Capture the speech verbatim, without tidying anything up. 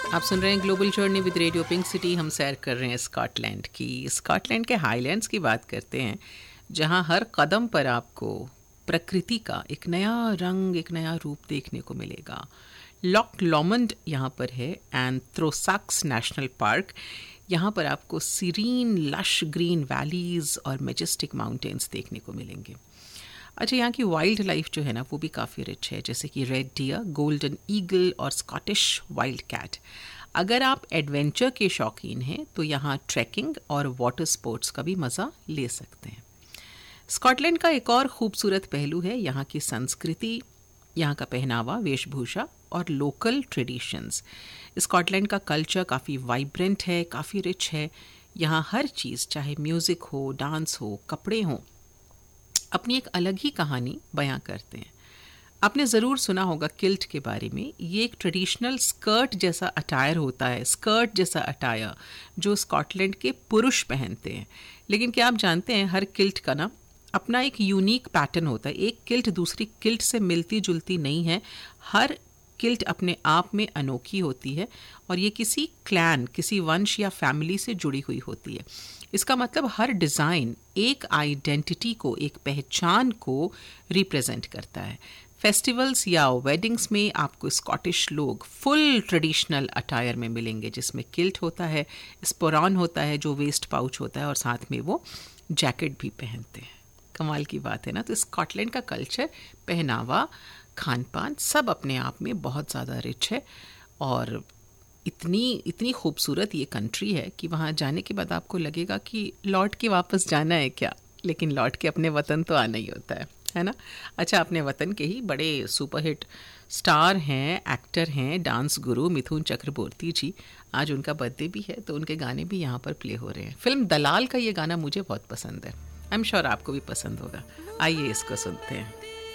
आप सुन रहे हैं global journey with radio pink city. हम सैर कर रहे हैं स्कॉटलैंड की। स्कॉटलैंड के हाईलैंड्स की बात करते हैं, जहां हर कदम पर आपको प्रकृति का एक नया रंग, एक नया रूप देखने को मिलेगा। लॉक लॉमंड यहाँ पर है एंड थ्रोसाक्स नेशनल पार्क। यहाँ पर आपको सीरीन लश ग्रीन वैलीज और मेजेस्टिक माउंटेन्स देखने को मिलेंगे। अच्छा, यहाँ की वाइल्ड लाइफ जो है ना वो भी काफ़ी रिच है, जैसे कि रेड डियर, गोल्डन ईगल और स्कॉटिश वाइल्ड कैट। अगर आप एडवेंचर के शौकीन हैं तो यहाँ ट्रैकिंग और वाटर स्पोर्ट्स का भी मज़ा ले सकते हैं। स्कॉटलैंड का एक और खूबसूरत पहलू है यहाँ की संस्कृति, यहाँ का पहनावा, वेशभूषा और लोकल ट्रेडिशंस। स्कॉटलैंड का कल्चर काफ़ी वाइब्रेंट है, काफ़ी रिच है। यहाँ हर चीज़, चाहे म्यूज़िक हो, डांस हो, कपड़े हों, अपनी एक अलग ही कहानी बयां करते हैं। आपने ज़रूर सुना होगा किल्ट के बारे में। ये एक ट्रेडिशनल स्कर्ट जैसा अटायर होता है, स्कर्ट जैसा अटायर जो स्कॉटलैंड के पुरुष पहनते हैं। लेकिन क्या आप जानते हैं, हर किल्ट का ना अपना एक यूनिक पैटर्न होता है। एक किल्ट दूसरी किल्ट से मिलती जुलती नहीं है। हर किल्ट अपने आप में अनोखी होती है और ये किसी क्लैन, किसी वंश या फैमिली से जुड़ी हुई होती है। इसका मतलब हर डिज़ाइन एक आइडेंटिटी को, एक पहचान को रिप्रेजेंट करता है। फेस्टिवल्स या वेडिंग्स में आपको स्कॉटिश लोग फुल ट्रेडिशनल अटायर में मिलेंगे, जिसमें किल्ट होता है, स्पोरान होता है जो वेस्ट पाउच होता है और साथ में वो जैकेट भी पहनते हैं। कमाल की बात है ना। तो स्कॉटलैंड का कल्चर, पहनावा, खान पान सब अपने आप में बहुत ज़्यादा रिच है और इतनी इतनी खूबसूरत ये कंट्री है कि वहाँ जाने के बाद आपको लगेगा कि लौट के वापस जाना है क्या, लेकिन लौट के अपने वतन तो आना ही होता है, है ना। अच्छा, अपने वतन के ही बड़े सुपरहिट स्टार हैं, एक्टर हैं, डांस गुरु मिथुन चक्रवर्ती जी। आज उनका बर्थडे भी है तो उनके गाने भी यहाँ पर प्ले हो रहे हैं। फिल्म दलाल का ये गाना मुझे बहुत पसंद है। आई एम श्योर आपको भी पसंद होगा। आइए इसको सुनते हैं।